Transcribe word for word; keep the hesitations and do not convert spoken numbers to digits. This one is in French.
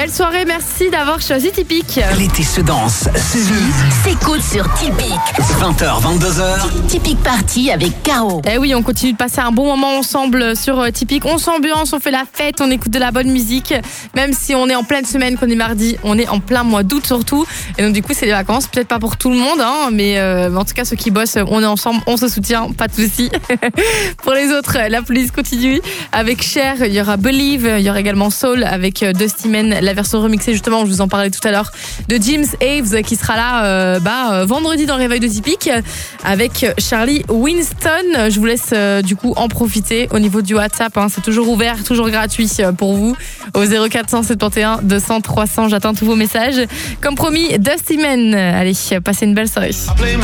Belle soirée, merci d'avoir choisi Typique. L'été se danse, se vit, s'écoute sur Typique. vingt heures, vingt-deux heures. Typique Party avec Caro. Eh oui, on continue de passer un bon moment ensemble sur Typique. On s'ambiance, on fait la fête, on écoute de la bonne musique. Même si on est en pleine semaine, qu'on est mardi, on est en plein mois d'août surtout. Et donc du coup, c'est les vacances. Peut-être pas pour tout le monde, hein, mais, euh, mais en tout cas, ceux qui bossent, on est ensemble, on se soutient, pas de soucis. Pour les autres, la police continue avec Cher. Il y aura Believe, il y aura également Soul avec Dusty Man, la version remixée justement, je vous en parlais tout à l'heure, de James Aves qui sera là euh, bah, vendredi dans le réveil de Typique avec Charlie Winston. Je vous laisse euh, du coup en profiter au niveau du WhatsApp, hein, c'est toujours ouvert, toujours gratuit pour vous au zéro quatre cent soixante et onze deux cents trois cents. J'attends tous vos messages. Comme promis, Dusty Man. Allez, passez une belle soirée.